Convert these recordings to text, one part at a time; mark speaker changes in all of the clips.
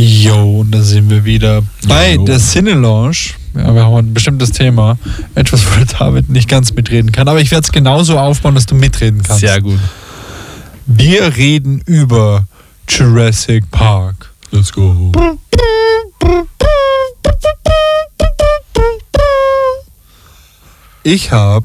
Speaker 1: Jo, und da sind wir wieder bei der Cine-Lounge. Ja, wir haben ein bestimmtes Thema. Etwas, wo David nicht ganz mitreden kann. Aber ich werde es genauso aufbauen, dass du mitreden kannst.
Speaker 2: Sehr gut.
Speaker 1: Wir reden über Jurassic Park.
Speaker 2: Let's go.
Speaker 1: Ich habe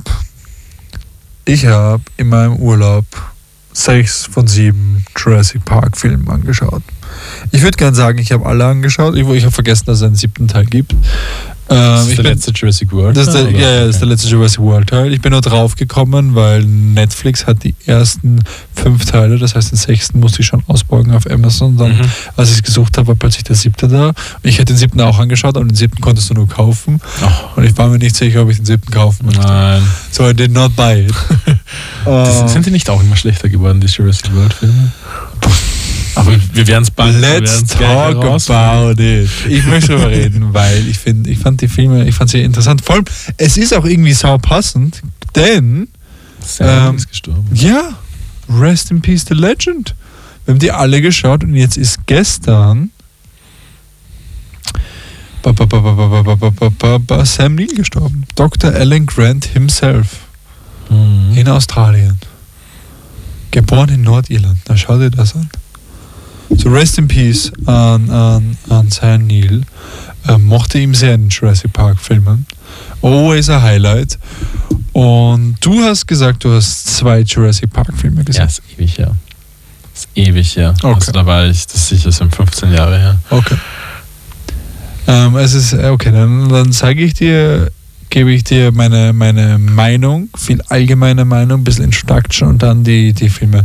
Speaker 1: in meinem Urlaub 6 von 7 Jurassic Park Filmen angeschaut. Ich würde gerne sagen, ich habe alle angeschaut. Ich habe vergessen, dass es einen 7. Teil gibt.
Speaker 2: Das ist der letzte Jurassic World
Speaker 1: Teil? Das ist der letzte Jurassic World Teil. Ich bin nur drauf gekommen, weil Netflix hat die ersten 5 Teile, das heißt den 6. musste ich schon ausborgen auf Amazon. Dann, als ich es gesucht habe, war plötzlich der 7. da. Ich hätte den 7. auch angeschaut, aber den 7. konntest du nur kaufen. Und ich war mir nicht sicher, ob ich den 7. kaufen möchte.
Speaker 2: Nein.
Speaker 1: So I did not buy it.
Speaker 2: Sind die nicht auch immer schlechter geworden, die Jurassic World Filme? Aber wir werden es bald.
Speaker 1: Let's talk about it. Ich möchte darüber reden, weil ich fand die Filme, ich fand sie interessant. Vor allem, es ist auch irgendwie saupassend, denn
Speaker 2: Sam ist gestorben.
Speaker 1: Ja, rest in peace the legend. Wir haben die alle geschaut und jetzt ist gestern Sam Neill gestorben. Dr. Alan Grant himself. In Australien. Geboren in Nordirland. Na, schau dir das an. So rest in peace an Sam Neill. Mochte ihm sehr in den Jurassic Park Filmen. Always a highlight. Und du hast gesagt, du hast 2 Jurassic Park Filme gesehen.
Speaker 2: Ja, ist ewig her.
Speaker 1: Okay.
Speaker 2: Also da war ich, das sicher sind 15 Jahre her.
Speaker 1: Okay. Es ist, okay, dann gebe ich dir meine Meinung, viel allgemeine Meinung, ein bisschen Introduction und dann die Filme.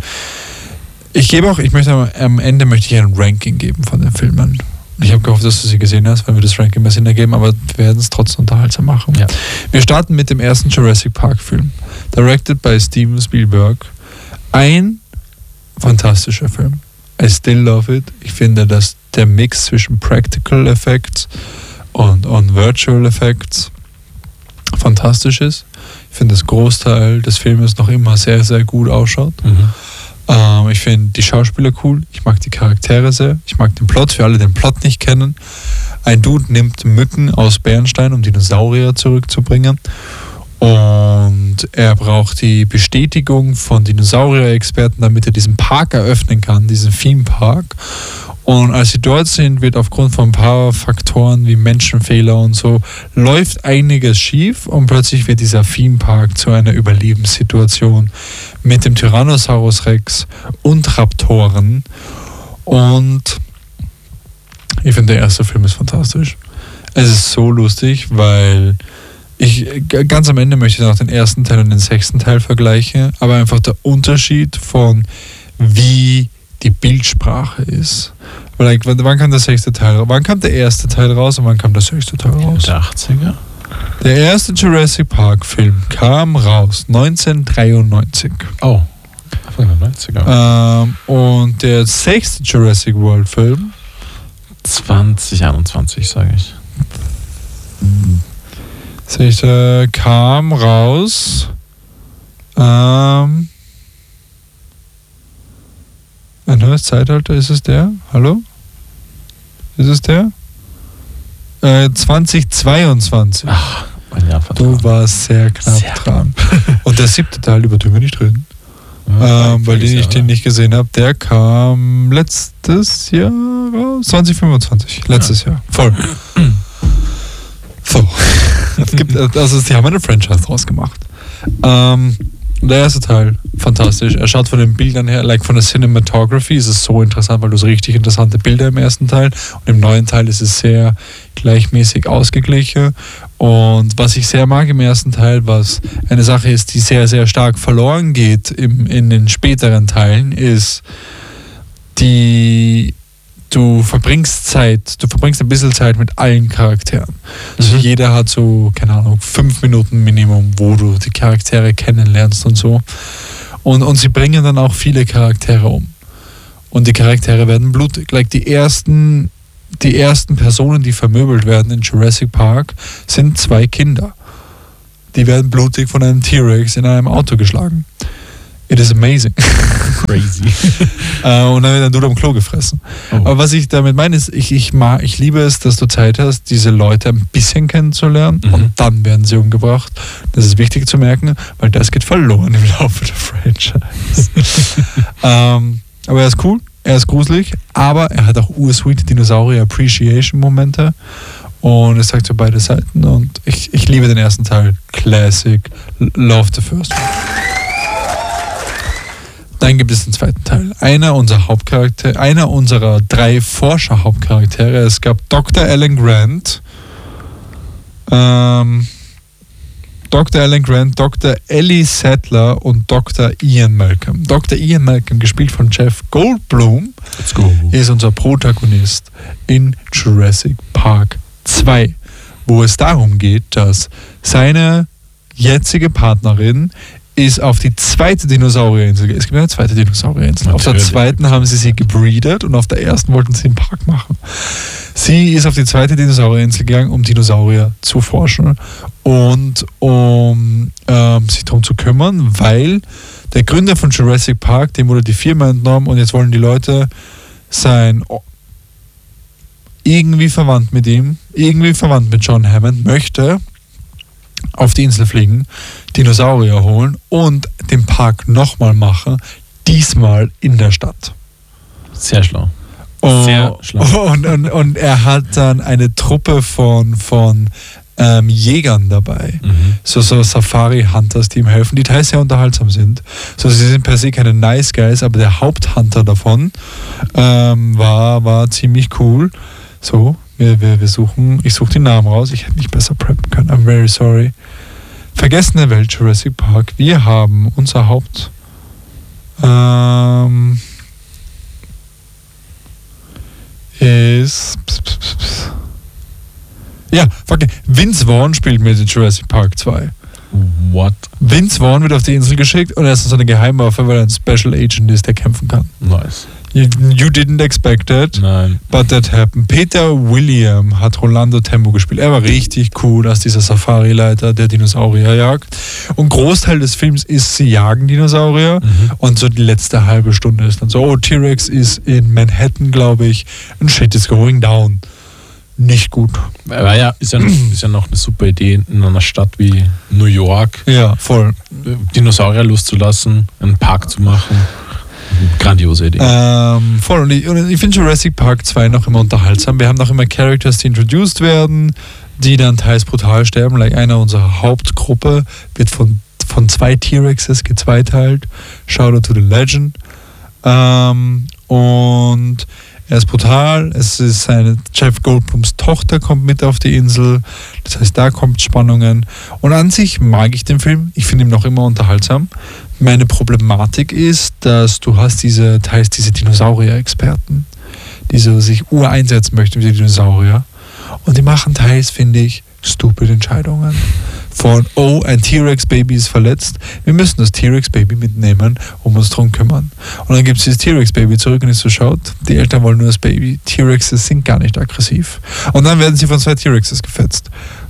Speaker 1: Am Ende möchte ich ein Ranking geben von den Filmen. Ich habe gehofft, dass du sie gesehen hast, weil wir das Ranking mehr Sinn ergeben, aber wir werden es trotzdem unterhaltsam machen.
Speaker 2: Ja.
Speaker 1: Wir starten mit dem ersten Jurassic Park Film. Directed by Steven Spielberg. Ein fantastischer Film. I still love it. Ich finde, dass der Mix zwischen Practical Effects und Virtual Effects fantastisch ist. Ich finde, das Großteil des Filmes noch immer sehr, sehr gut ausschaut. Ich finde die Schauspieler cool. Ich mag die Charaktere sehr. Ich mag den Plot, für alle, die den Plot nicht kennen. Ein Dude nimmt Mücken aus Bernstein, um Dinosaurier zurückzubringen. Und er braucht die Bestätigung von Dinosaurier-Experten, damit er diesen Park eröffnen kann, diesen Theme Park. Und als sie dort sind, wird aufgrund von ein paar Faktoren wie Menschenfehler und so, läuft einiges schief und plötzlich wird dieser Theme Park zu einer Überlebenssituation mit dem Tyrannosaurus Rex und Raptoren. Und ich finde, der erste Film ist fantastisch. Es ist so lustig, weil ich ganz am Ende möchte ich noch den ersten Teil und den 6. Teil vergleichen, aber einfach der Unterschied von wie die Bildsprache ist. Wann kam der 6. Teil raus? Wann kam der erste Teil raus und wann kam der 6. Teil raus?
Speaker 2: Der 80er?
Speaker 1: Der erste Jurassic Park Film kam raus 1993.
Speaker 2: Oh, Anfang der 90er.
Speaker 1: Und der 6. Jurassic World Film
Speaker 2: 2021, sage ich.
Speaker 1: Kam raus ein neues Zeitalter, ist es der? Hallo? Ist es der? 2022.
Speaker 2: Ach, ein Jahr
Speaker 1: Du warst sehr knapp dran. Und der 7. Teil, über den wir nicht reden. Weil ich den nicht gesehen habe, der kam letztes Jahr raus, 2025. Letztes Jahr. Voll. So. Sie haben eine Franchise draus gemacht. Der erste Teil, fantastisch. Er schaut von den Bildern her, von der Cinematography ist es so interessant, weil du so richtig interessante Bilder im ersten Teil und im neuen Teil ist es sehr gleichmäßig ausgeglichen. Und was ich sehr mag im ersten Teil, was eine Sache ist, die sehr, sehr stark verloren geht in den späteren Teilen, ist du verbringst ein bisschen Zeit mit allen Charakteren. Also jeder hat so, keine Ahnung, 5 Minuten Minimum, wo du die Charaktere kennenlernst und so. Und sie bringen dann auch viele Charaktere um. Und die Charaktere werden blutig. Die ersten Personen, die vermöbelt werden in Jurassic Park, sind 2 Kinder. Die werden blutig von einem T-Rex in einem Auto geschlagen. It is amazing.
Speaker 2: Crazy.
Speaker 1: Und dann wird ein Dude am Klo gefressen. Oh. Aber was ich damit meine, ist, ich liebe es, dass du Zeit hast, diese Leute ein bisschen kennenzulernen und dann werden sie umgebracht. Das ist wichtig zu merken, weil das geht verloren im Laufe der Franchise. Aber er ist cool, er ist gruselig, aber er hat auch ursweet Dinosaurier-Appreciation-Momente. Und es sagt so beide Seiten und ich liebe den ersten Teil. Classic. Love the first one. Dann gibt es den zweiten Teil. Einer unserer 3 Forscher-Hauptcharaktere. Es gab Dr. Alan Grant, Dr. Alan Grant, Dr. Ellie Sattler und Dr. Ian Malcolm. Dr. Ian Malcolm, gespielt von Jeff Goldblum, ist unser Protagonist in Jurassic Park 2, wo es darum geht, dass seine jetzige Partnerin ist auf die zweite Dinosaurierinsel. Es gibt eine zweite Dinosaurierinsel. Natürlich. Auf der zweiten haben sie gebreedet und auf der ersten wollten sie einen Park machen. Sie ist auf die zweite Dinosaurierinsel gegangen, um Dinosaurier zu forschen und um sich darum zu kümmern, weil der Gründer von Jurassic Park, dem wurde die Firma entnommen und jetzt wollen die Leute sein irgendwie verwandt mit ihm, irgendwie verwandt mit John Hammond, möchte auf die Insel fliegen, Dinosaurier holen und den Park nochmal machen, diesmal in der Stadt.
Speaker 2: Sehr schlau.
Speaker 1: Sehr schlau. Und er hat dann eine Truppe von Jägern dabei. So Safari-Hunters, die ihm helfen, die teils sehr unterhaltsam sind. So, sie sind per se keine Nice Guys, aber der Haupthunter davon war ziemlich cool. So, ich suche den Namen raus. Ich hätte nicht besser preppen können. I'm very sorry. Vergessene Welt, Jurassic Park. Wir haben unser Vince Vaughn spielt mit in Jurassic Park 2.
Speaker 2: What?
Speaker 1: Vince Vaughn wird auf die Insel geschickt und er ist so eine Geheimwaffe, weil er ein Special Agent ist, der kämpfen kann.
Speaker 2: Nice.
Speaker 1: You didn't expect it,
Speaker 2: Nein.
Speaker 1: But that happened. Peter William hat Rolando Tembo gespielt. Er war richtig cool als dieser Safari-Leiter, der Dinosaurier jagt. Und Großteil des Films ist, sie jagen Dinosaurier und so die letzte halbe Stunde ist dann so, T-Rex ist in Manhattan, glaube ich, and shit is going down. Nicht gut.
Speaker 2: Aber ja, ist ja noch eine super Idee, in einer Stadt wie New York
Speaker 1: voll
Speaker 2: Dinosaurier loszulassen, einen Park zu machen. Grandiose Idee.
Speaker 1: Voll. Und ich finde Jurassic Park 2 noch immer unterhaltsam. Wir haben noch immer Characters, die introduced werden, die dann teils brutal sterben. Like einer unserer Hauptgruppe wird von 2 T-Rexes gezweiteilt. Shoutout to the Legend. Und er ist brutal. Es ist Jeff Goldblums Tochter kommt mit auf die Insel. Das heißt, da kommt Spannungen. Und an sich mag ich den Film. Ich finde ihn noch immer unterhaltsam. Meine Problematik ist, dass du hast teils diese Dinosaurier-Experten, die so sich einsetzen möchten wie die Dinosaurier. Und die machen teils, finde ich, stupid Entscheidungen. Von, ein T-Rex-Baby ist verletzt, wir müssen das T-Rex-Baby mitnehmen, um uns darum kümmern. Und dann gibt es dieses T-Rex-Baby zurück und ist so, schaut, die Eltern wollen nur das Baby. T-Rexes sind gar nicht aggressiv. Und dann werden sie von 2 T-Rexes gefetzt.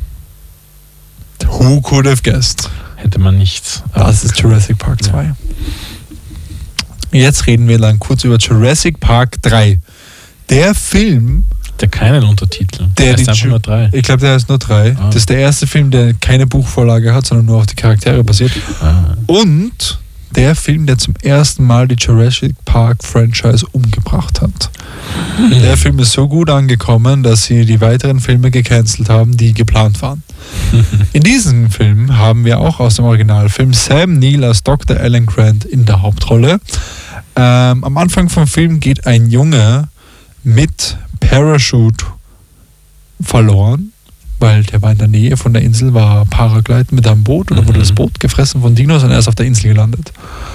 Speaker 1: Who could have guessed?
Speaker 2: Hätte man nichts.
Speaker 1: Das ist Jurassic Park 2. Ja. Jetzt reden wir dann kurz über Jurassic Park 3. Der Film...
Speaker 2: Der keinen Untertitel.
Speaker 1: Der ist einfach nur 3. Ich glaube, der ist nur 3. Das ist der erste Film, der keine Buchvorlage hat, sondern nur auf die Charaktere basiert. Und der Film, der zum ersten Mal die Jurassic Park Franchise umgebracht hat. Der Film ist so gut angekommen, dass sie die weiteren Filme gecancelt haben, die geplant waren. In diesem Film haben wir auch aus dem Originalfilm Sam Neill als Dr. Alan Grant in der Hauptrolle. Am Anfang vom Film geht ein Junge mit Parachute verloren, weil der war in der Nähe von der Insel, war Paragliden mit einem Boot und dann wurde das Boot gefressen von Dinos und er ist auf der Insel gelandet.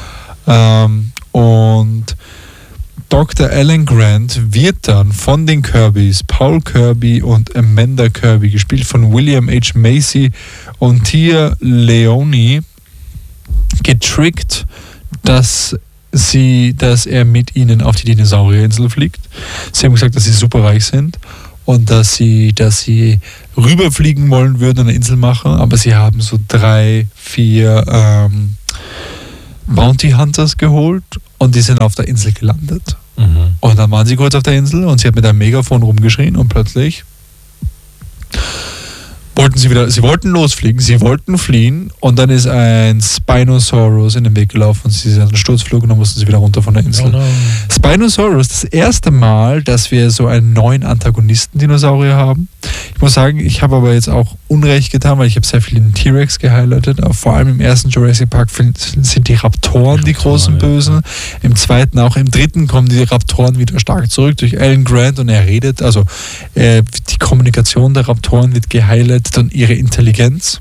Speaker 1: Und Dr. Alan Grant wird dann von den Kirbys, Paul Kirby und Amanda Kirby, gespielt von William H. Macy und Tia Leone, getrickt, dass er mit ihnen auf die Dinosaurierinsel fliegt. Sie haben gesagt, dass sie super reich sind und dass sie rüberfliegen wollen würden und eine Insel machen, aber sie haben so 3, 4 Bounty Hunters geholt und die sind auf der Insel gelandet.
Speaker 2: Mhm.
Speaker 1: Und dann waren sie kurz auf der Insel und sie hat mit einem Megafon rumgeschrien und plötzlich sie wollten losfliegen, sie wollten fliehen und dann ist ein Spinosaurus in den Weg gelaufen und sie sind einen Sturzflug und dann mussten sie wieder runter von der Insel.
Speaker 2: Oh no.
Speaker 1: Spinosaurus, das erste Mal, dass wir so einen neuen Antagonisten-Dinosaurier haben. Ich muss sagen, ich habe aber jetzt auch Unrecht getan, weil ich habe sehr viel den T-Rex gehighlightet, aber vor allem im ersten Jurassic Park sind die Raptoren die großen Bösen. Ja. Im zweiten, auch im dritten kommen die Raptoren wieder stark zurück durch Alan Grant und er redet, also die Kommunikation der Raptoren wird gehighlightet und ihre Intelligenz.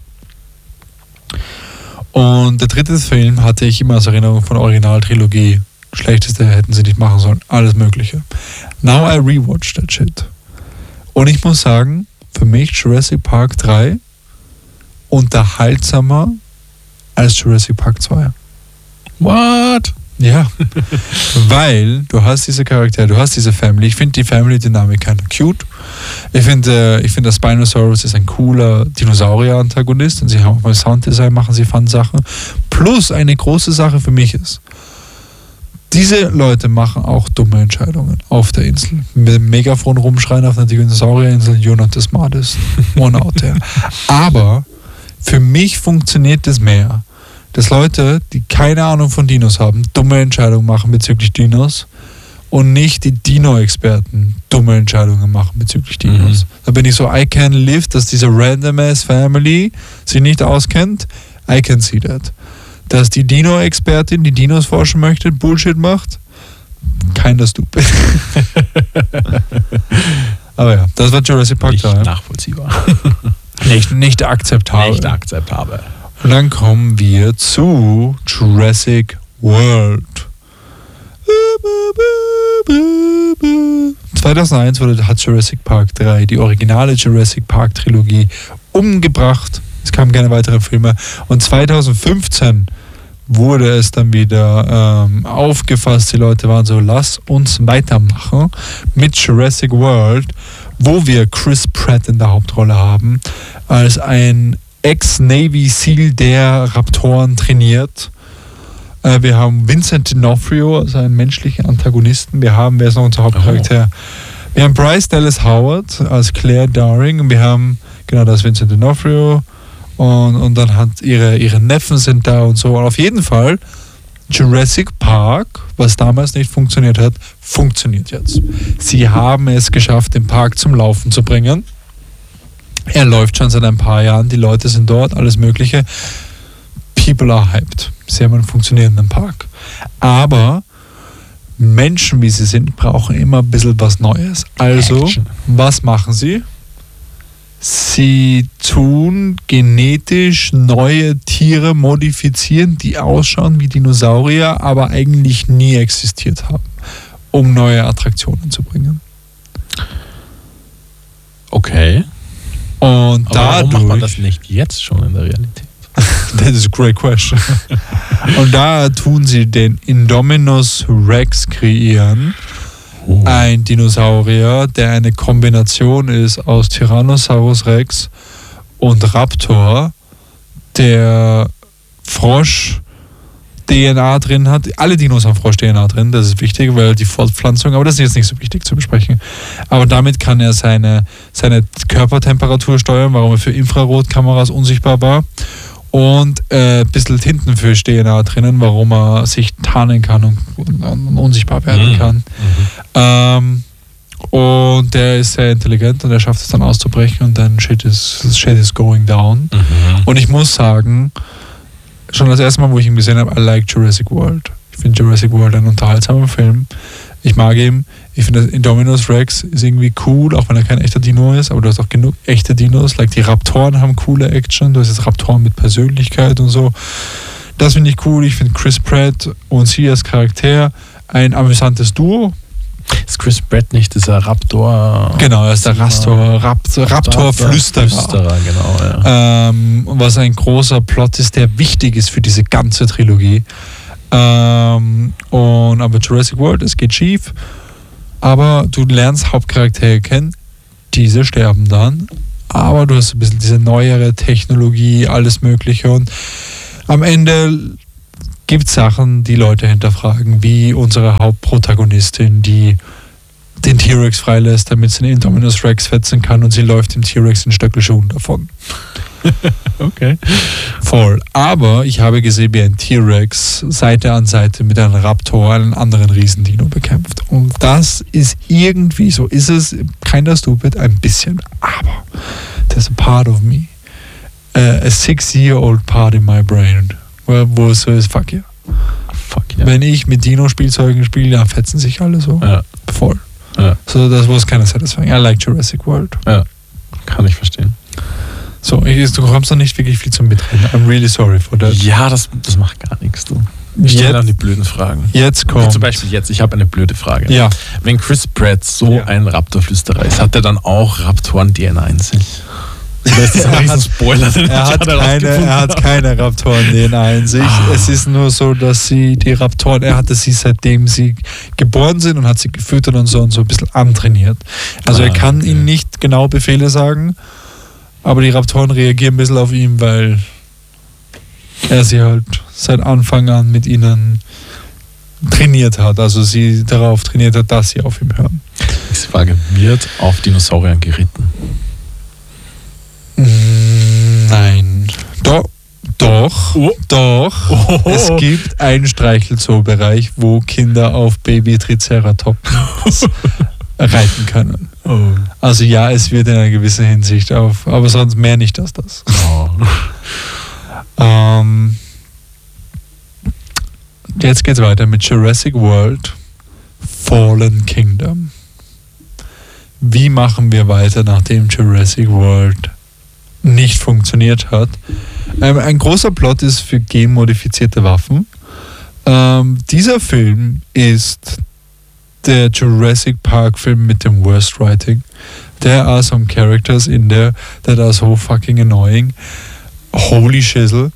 Speaker 1: Und der dritte Film hatte ich immer als Erinnerung von der Originaltrilogie. Schlechteste hätten sie nicht machen sollen. Alles Mögliche. Now I rewatched that shit. Und ich muss sagen, für mich Jurassic Park 3 unterhaltsamer als Jurassic Park 2.
Speaker 2: What?
Speaker 1: Ja, weil du hast diese Charaktere, du hast diese Family. Ich finde die Family-Dynamik kind of cute. Ich finde, der Spinosaurus ist ein cooler Dinosaurier-Antagonist und sie haben auch mal Sounddesign, machen sie Fun-Sachen. Plus eine große Sache für mich ist, diese Leute machen auch dumme Entscheidungen auf der Insel. Mit dem Megafon rumschreien auf einer Dinosaurierinsel, you're not the smartest one out there. Aber für mich funktioniert das mehr, dass Leute, die keine Ahnung von Dinos haben, dumme Entscheidungen machen bezüglich Dinos und nicht die Dino-Experten dumme Entscheidungen machen bezüglich Dinos.
Speaker 2: Mhm.
Speaker 1: Da bin ich so, I can live, dass diese random-ass Family sich nicht auskennt. I can see that. Dass die Dino-Expertin, die Dinos forschen möchte, Bullshit macht, keiner stupid. Aber ja, das war Jurassic Park 3.
Speaker 2: Nicht nachvollziehbar.
Speaker 1: Nicht akzeptabel.
Speaker 2: Nicht akzeptabel.
Speaker 1: Und dann kommen wir zu Jurassic World. 2001 hat Jurassic Park 3, die originale Jurassic Park Trilogie, umgebracht. Es kamen keine weiteren Filme. Und 2015 wurde es dann wieder aufgefasst. Die Leute waren so, lass uns weitermachen mit Jurassic World, wo wir Chris Pratt in der Hauptrolle haben, als ein Ex-Navy SEAL, der Raptoren trainiert. Wir haben Vincent D'Onofrio als einen menschlichen Antagonisten. Wir haben, wer ist noch unser Hauptcharakter? Wir haben Bryce Dallas Howard als Claire Daring. Und wir haben, genau, das ist Vincent D'Onofrio. Und dann hat ihre Neffen sind da und so. Und auf jeden Fall, Jurassic Park, was damals nicht funktioniert hat, funktioniert jetzt. Sie haben es geschafft, den Park zum Laufen zu bringen. Er läuft schon seit ein paar Jahren, die Leute sind dort, alles Mögliche. People are hyped. Sie haben einen funktionierenden Park. Aber Menschen, wie sie sind, brauchen immer ein bisschen was Neues. Also, was machen sie? Sie tun genetisch neue Tiere modifizieren, die ausschauen wie Dinosaurier, aber eigentlich nie existiert haben, um neue Attraktionen zu bringen.
Speaker 2: Okay.
Speaker 1: Und
Speaker 2: warum macht man das nicht jetzt schon in der Realität?
Speaker 1: That is a great question. Und da tun sie den Indominus Rex kreieren. Ein Dinosaurier, der eine Kombination ist aus Tyrannosaurus Rex und Raptor, der Frosch-DNA drin hat. Alle Dinos haben Frosch-DNA drin, das ist wichtig, weil die Fortpflanzung, aber das ist jetzt nicht so wichtig zu besprechen. Aber damit kann er seine Körpertemperatur steuern, warum er für Infrarotkameras unsichtbar war. Und ein bisschen Tintenfisch-DNA drinnen, warum er sich tarnen kann und unsichtbar werden kann. Und der ist sehr intelligent und er schafft es dann auszubrechen und dann shit is going down. Und ich muss sagen, schon das erste Mal, wo ich ihn gesehen habe, I like Jurassic World. Ich finde Jurassic World ein unterhaltsamer Film. Ich mag ihn. Ich finde, Indominus Rex ist irgendwie cool, auch wenn er kein echter Dino ist, aber du hast auch genug echte Dinos. Like die Raptoren haben coole Action. Du hast jetzt Raptoren mit Persönlichkeit und so. Das finde ich cool. Ich finde Chris Pratt und sie als Charakter ein amüsantes Duo.
Speaker 2: Ist Chris Pratt nicht dieser Raptor?
Speaker 1: Genau, er ist der Raptor-Flüsterer.
Speaker 2: Genau, ja.
Speaker 1: Was ein großer Plot ist, der wichtig ist für diese ganze Trilogie. Aber Jurassic World, es geht schief. Aber du lernst Hauptcharaktere kennen, diese sterben dann. Aber du hast ein bisschen diese neuere Technologie, alles Mögliche. Und am Ende gibt Sachen, die Leute hinterfragen, wie unsere Hauptprotagonistin, die den T-Rex freilässt, damit sie den Indominus Rex fetzen kann und sie läuft dem T-Rex in Stöckelschuhen davon.
Speaker 2: Okay.
Speaker 1: Voll. Aber ich habe gesehen, wie ein T-Rex Seite an Seite mit einem Raptor einen anderen Riesendino bekämpft. Und das ist irgendwie, so ist es, keiner stupid, ein bisschen. Aber there's a part of me, a 6-year-old part in my brain, wo es so ist, fuck yeah.
Speaker 2: Fuck yeah.
Speaker 1: Wenn ich mit Dino-Spielzeugen spiele, dann fetzen sich alle so.
Speaker 2: Ja.
Speaker 1: Voll.
Speaker 2: Ja.
Speaker 1: So, das was kind of satisfying. I like Jurassic World.
Speaker 2: Ja, kann ich verstehen.
Speaker 1: So, du kommst noch nicht wirklich viel zum Mitreden. I'm really sorry for that.
Speaker 2: Ja, das macht gar nichts, du. Ich stelle dann die blöden Fragen.
Speaker 1: Jetzt kommt.
Speaker 2: Wie zum Beispiel jetzt, ich habe eine blöde Frage.
Speaker 1: Ja.
Speaker 2: Wenn Chris Pratt so ein Raptorflüsterer ist, hat er dann auch Raptoren-DNA in sich? Oder ist das ein Riesenspoiler?
Speaker 1: Er hat keine Raptoren-DNA in sich. Es ist nur so, dass die Raptoren, er hatte sie seitdem sie geboren sind und hat sie gefüttert und so ein bisschen antrainiert. Also er kann ihnen nicht genau Befehle sagen, aber die Raptoren reagieren ein bisschen auf ihn, weil er sie halt seit Anfang an mit ihnen trainiert hat. Also sie darauf trainiert hat, dass sie auf ihn hören.
Speaker 2: Diese Frage, wird auf Dinosauriern geritten?
Speaker 1: Nein. Doch. Es gibt einen Streichelzoo-Bereich, wo Kinder auf Baby-Triceratops reiten können.
Speaker 2: Oh.
Speaker 1: Also ja, es wird in einer gewissen Hinsicht auf, aber sonst mehr nicht als das.
Speaker 2: Oh.
Speaker 1: Jetzt geht's weiter mit Jurassic World Fallen Kingdom. Wie machen wir weiter, nachdem Jurassic World nicht funktioniert hat? Ein großer Plot ist für genmodifizierte Waffen. Dieser Film ist der Jurassic Park Film mit dem Worst Writing. There are some characters in there that are so fucking annoying. Holy shizzle.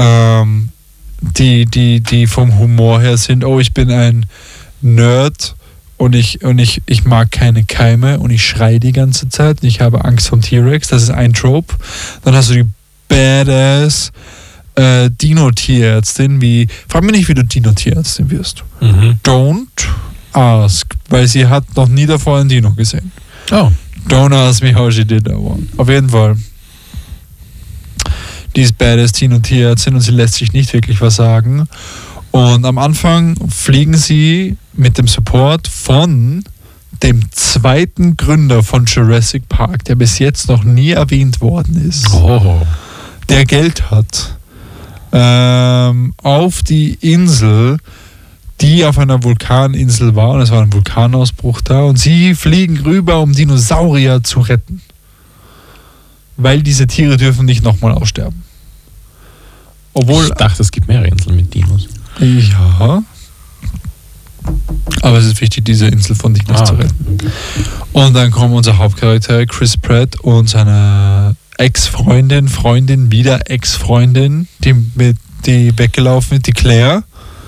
Speaker 1: Die vom Humor her sind, oh, ich bin ein Nerd und ich mag keine Keime und ich schreie die ganze Zeit und ich habe Angst vom T-Rex. Das ist ein Trope. Dann hast du die Badass Dino-Tierärztin, frag mich nicht, wie du Dino-Tierärztin wirst. Don't ask, weil sie hat noch nie davor einen Dino gesehen.
Speaker 2: Oh.
Speaker 1: Don't ask me how she did that one. Auf jeden Fall. Die ist badass Dino-Tierärztin und sie lässt sich nicht wirklich was sagen. Und am Anfang fliegen sie mit dem Support von dem zweiten Gründer von Jurassic Park, der bis jetzt noch nie erwähnt worden ist.
Speaker 2: Oh.
Speaker 1: Der Geld hat. Auf die Insel, die auf einer Vulkaninsel war, und es war ein Vulkanausbruch da, und sie fliegen rüber, um Dinosaurier zu retten. Weil diese Tiere dürfen nicht nochmal aussterben. Obwohl,
Speaker 2: ich dachte, es gibt mehrere Inseln mit Dinos.
Speaker 1: Ja. Aber es ist wichtig, diese Insel von Dinos zu retten. Und dann kommen unser Hauptcharakter Chris Pratt und seine Freundin, wieder Ex-Freundin, die weggelaufen ist, die Claire,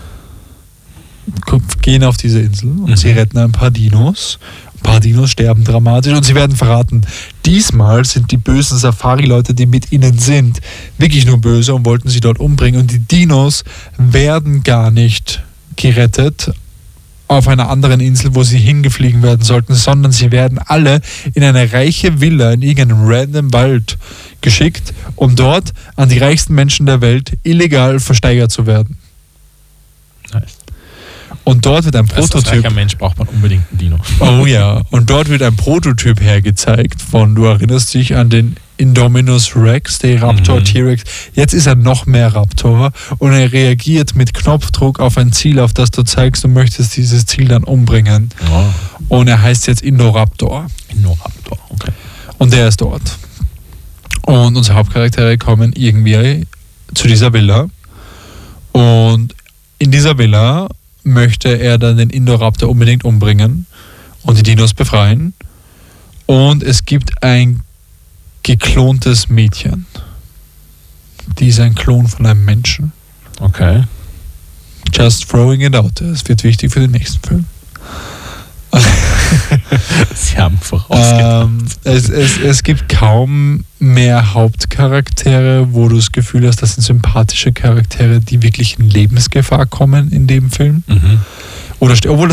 Speaker 1: gehen auf diese Insel und sie retten ein paar Dinos. Ein paar Dinos sterben dramatisch und sie werden verraten. Diesmal sind die bösen Safari-Leute, die mit ihnen sind, wirklich nur böse und wollten sie dort umbringen. Und die Dinos werden gar nicht gerettet auf einer anderen Insel, wo sie hingeflogen werden sollten, sondern sie werden alle in eine reiche Villa in irgendeinem random Wald geschickt, um dort an die reichsten Menschen der Welt illegal versteigert zu werden.
Speaker 2: Nice.
Speaker 1: Und dort wird ein Prototyp.
Speaker 2: Als reicher Mensch braucht man unbedingt einen Dino.
Speaker 1: Oh ja, und dort wird ein Prototyp hergezeigt von, du erinnerst dich an den Indominus Rex, der Raptor T-Rex. Jetzt ist er noch mehr Raptor und er reagiert mit Knopfdruck auf ein Ziel, auf das du zeigst, du möchtest dieses Ziel dann umbringen.
Speaker 2: Oh.
Speaker 1: Und er heißt jetzt Indoraptor.
Speaker 2: Indoraptor, okay.
Speaker 1: Und der ist dort. Und unsere Hauptcharaktere kommen irgendwie zu dieser Villa. Und in dieser Villa möchte er dann den Indoraptor unbedingt umbringen und die Dinos befreien. Und es gibt ein geklontes Mädchen. Die ist ein Klon von einem Menschen.
Speaker 2: Okay.
Speaker 1: Just throwing it out. Es wird wichtig für den nächsten Film.
Speaker 2: Sie haben vorausgedacht.
Speaker 1: Es gibt kaum mehr Hauptcharaktere, wo du das Gefühl hast, das sind sympathische Charaktere, die wirklich in Lebensgefahr kommen in dem Film.
Speaker 2: Mhm.
Speaker 1: Obwohl